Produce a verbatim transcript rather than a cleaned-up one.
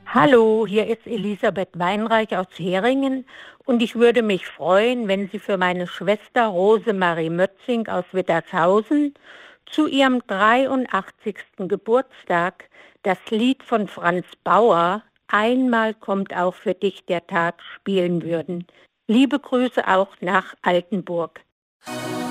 Hallo, hier ist Elisabeth Weinreich aus Heringen und ich würde mich freuen, wenn Sie für meine Schwester Rosemarie Mötzing aus Wittershausen zu ihrem dreiundachtzigsten Geburtstag das Lied von Franz Bauer „Einmal kommt auch für dich der Tag" spielen würden. Liebe Grüße auch nach Altenburg.